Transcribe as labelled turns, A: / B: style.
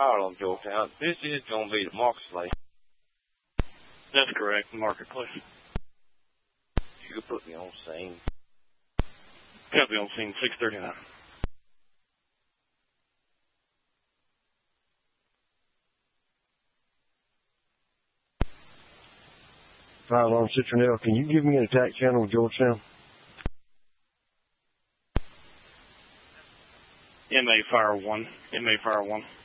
A: Harlem, Georgetown. This is going to be the marketplace.
B: That's correct, the marketplace.
A: You can put me on scene.
B: Copy on scene 639.
C: Fire alarm Citronelle, can you give me an attack channel with Georgetown?
B: MA Fire 1. MA Fire 1.